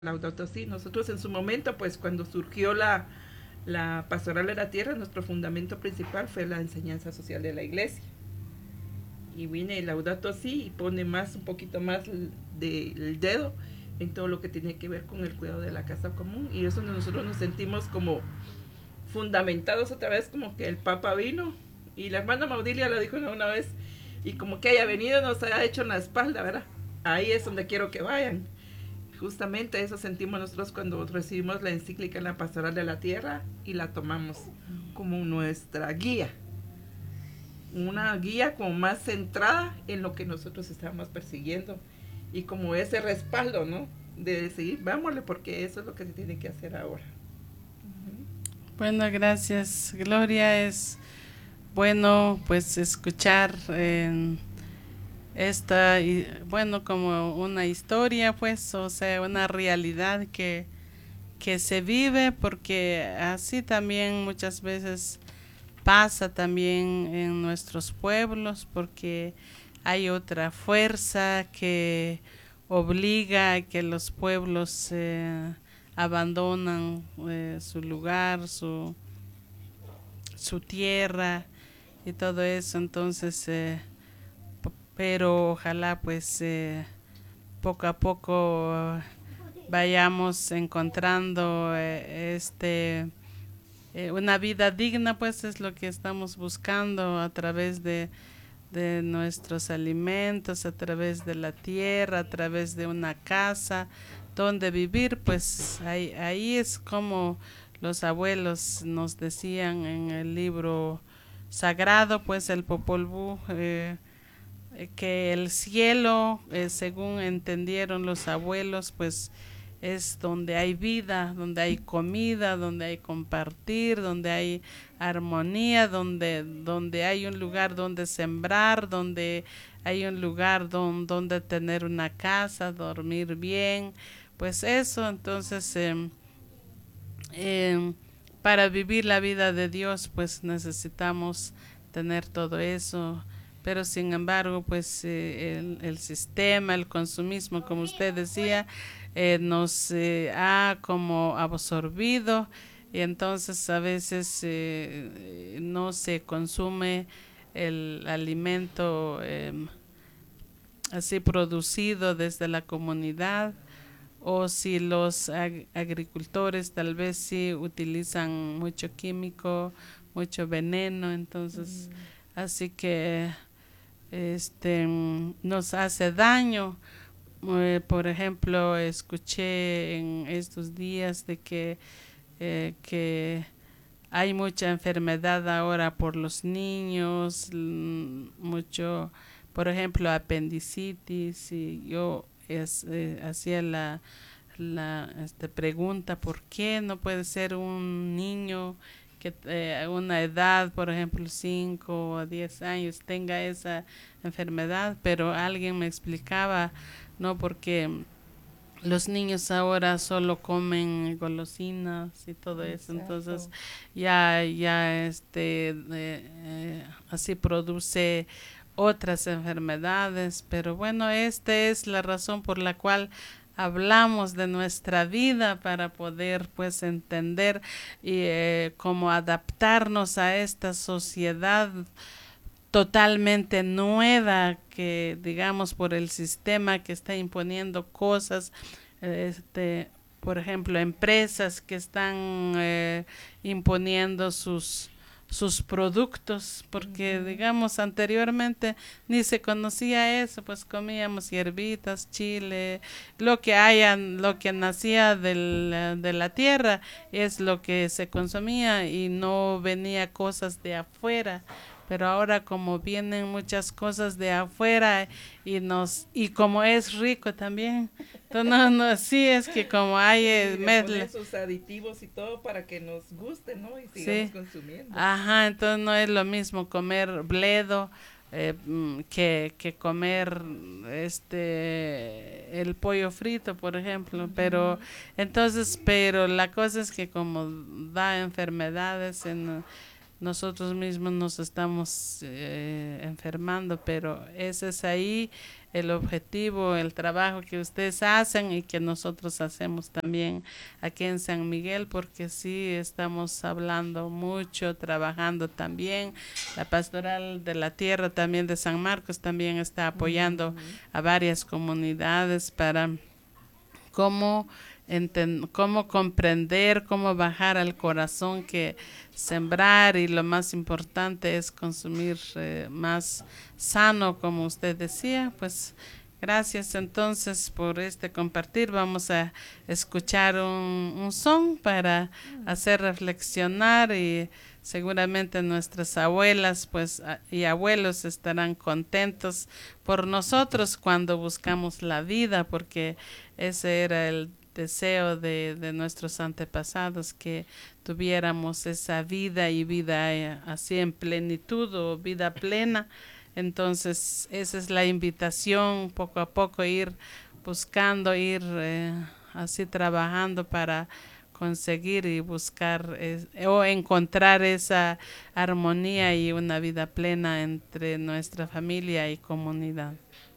Laudato Si. Nosotros en su momento, pues cuando surgió la pastoral de la tierra, nuestro fundamento principal fue la enseñanza social de la iglesia. Y viene el Laudato Si y pone más, un poquito más del dedo en todo lo que tiene que ver con el cuidado de la casa común. Y eso nosotros nos sentimos como fundamentados otra vez, como que el Papa vino. Y la hermana Maudilia lo dijo una vez, y como que haya venido nos haya hecho en la espalda, ¿verdad? Ahí es donde quiero que vayan. Justamente eso sentimos nosotros cuando recibimos la encíclica en la pastoral de la tierra y la tomamos como nuestra guía. Una guía como más centrada en lo que nosotros estamos persiguiendo y como ese respaldo, ¿no? De decir, vámonos, porque eso es lo que se tiene que hacer ahora. Bueno, gracias, Gloria. Es bueno pues escuchar esta, bueno, como una historia, pues, o sea, una realidad que se vive, porque así también muchas veces pasa también en nuestros pueblos, porque hay otra fuerza que obliga a que los pueblos abandonan su lugar, su tierra y todo eso. Entonces pero ojalá pues poco a poco vayamos encontrando una vida digna, pues es lo que estamos buscando a través de nuestros alimentos, a través de la tierra, a través de una casa donde vivir. Pues ahí es como los abuelos nos decían en el libro sagrado, pues el Popol Vuh, que el cielo, según entendieron los abuelos, pues es donde hay vida, donde hay comida, donde hay compartir, donde hay armonía, donde hay un lugar donde sembrar, donde hay un lugar donde tener una casa, dormir bien. Pues eso. Entonces eh, para vivir la vida de Dios pues necesitamos tener todo eso, pero sin embargo pues el sistema, el consumismo, como usted decía, nos ha como absorbido, y entonces a veces no se consume el alimento así producido desde la comunidad, o si los agricultores tal vez sí utilizan mucho químico, mucho veneno. Entonces así que nos hace daño. Por ejemplo, escuché en estos días de que hay mucha enfermedad ahora por los niños, mucho, por ejemplo, apendicitis. Y yo hacía la pregunta: ¿por qué no puede ser un niño que a una edad, por ejemplo, 5 o 10 años, tenga esa enfermedad? Pero alguien me explicaba, no, porque los niños ahora solo comen golosinas y todo eso. Exacto. Entonces ya así produce otras enfermedades. Pero bueno, esta es la razón por la cual hablamos de nuestra vida, para poder pues entender y cómo adaptarnos a esta sociedad totalmente nueva, que digamos por el sistema que está imponiendo cosas, por ejemplo, empresas que están imponiendo sus productos, porque digamos anteriormente ni se conocía eso, pues comíamos hierbitas, chile, lo que nacía de la tierra es lo que se consumía, y no venía cosas de afuera. Pero ahora, como vienen muchas cosas de afuera y como es rico también, entonces no, sí, es que como hay Y le ponen sus aditivos y todo para que nos guste, ¿no? Y sigamos sí, consumiendo. ajá, entonces no es lo mismo comer bledo que comer el pollo frito, por ejemplo. Pero entonces, pero la cosa es que como da enfermedades, nosotros mismos nos estamos enfermando. Pero ese es ahí el objetivo, el trabajo que ustedes hacen y que nosotros hacemos también aquí en San Miguel, porque sí estamos hablando mucho, trabajando también. La Pastoral de la Tierra también de San Marcos también está apoyando a varias comunidades para cómo cómo comprender, cómo bajar al corazón que sembrar y lo más importante es consumir más sano, como usted decía. Pues gracias entonces por este compartir. Vamos a escuchar un son para hacer reflexionar y seguramente nuestras abuelas pues y abuelos estarán contentos por nosotros cuando buscamos la vida, porque ese era el deseo de nuestros antepasados, que tuviéramos esa vida y vida así en plenitud o vida plena. Entonces esa es la invitación, poco a poco ir buscando, ir así trabajando para conseguir y buscar o encontrar esa armonía y una vida plena entre nuestra familia y comunidad.